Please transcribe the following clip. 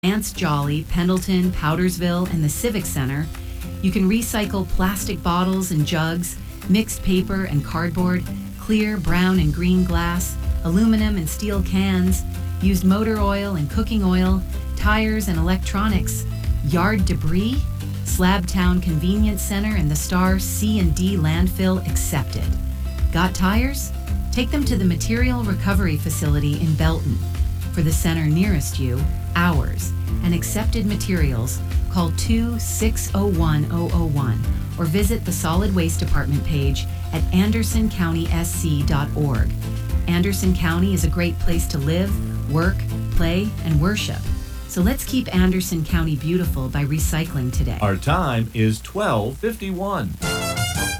Lance Jolly, Pendleton, Powdersville, and the Civic Center, you can recycle plastic bottles and jugs, mixed paper and cardboard, clear, brown, and green glass, aluminum and steel cans, used motor oil and cooking oil, tires and electronics, yard debris, Slabtown Convenience Center and the Star C&D landfill accepted. Got tires? Take them to the Material Recovery Facility in Belton. For the center nearest you, ours, and accepted materials, call 2-601-001 or visit the Solid Waste Department page at andersoncountysc.org. Anderson County is a great place to live, work, play, and worship. So let's keep Anderson County beautiful by recycling today. Our time is 12:51.